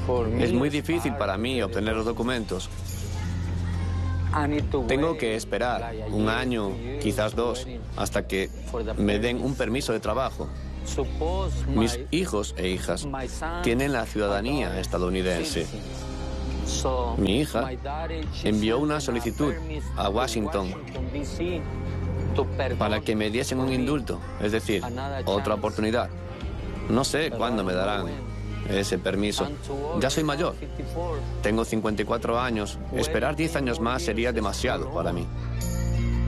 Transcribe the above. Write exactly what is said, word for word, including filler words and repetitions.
Es muy difícil para mí obtener los documentos. Tengo que esperar un año, quizás dos, hasta que me den un permiso de trabajo. Mis hijos e hijas tienen la ciudadanía estadounidense. Mi hija envió una solicitud a Washington para que me diesen un indulto, es decir, otra oportunidad. No sé cuándo me darán ese permiso. Ya soy mayor. Tengo cincuenta y cuatro años. Esperar diez años más sería demasiado para mí.